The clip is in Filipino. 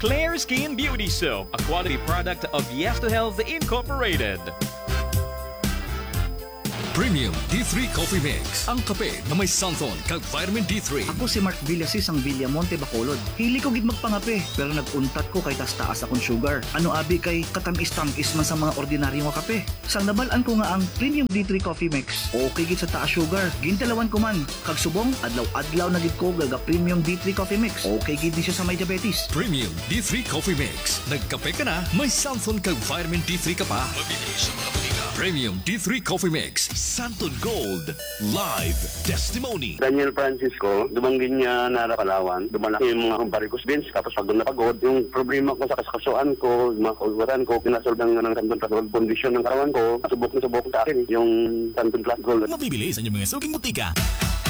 Claire Skin Beauty Soap, a quality product of Yes to Health Incorporated. Premium D3 Coffee Mix. Ang kape na may santon kag vitamin D3. Ako si Mark Villasis ang Villamonte Bacolod. Hili ko gid magpangape, pero naguntat ko kay taas akong sugar. Ano abi kay katamis-tamis man sa mga ordinaryo nga kape. Sang nabalaan ko nga ang Premium D3 Coffee Mix. Okay gid sa taas sugar. Gintalawan ko man. Kag subong, adlaw-adlaw na gid ko gaga Premium D3 Coffee Mix. Okay gid di siya sa may diabetes. Premium D3 Coffee Mix. Nagkape ka na, may santon kag vitamin D3 ka pa. Mabibili sa mga butika. Premium D3 Coffee Mix. Santon Gold. Live Testimony. Daniel Francisco, dumanggin niya Nara Palawan. Dumalaki yung mga kumpare ko sa bench. Tapos pagod na pagod, yung problema ko sa kaskasuan ko, yung mga kauluran ko, pinasolve ng Santon Plus Gold condition ng karawan ko. Subok na subok sa akin yung Santon Plus Gold. Mabibili sa inyong mga suking butika.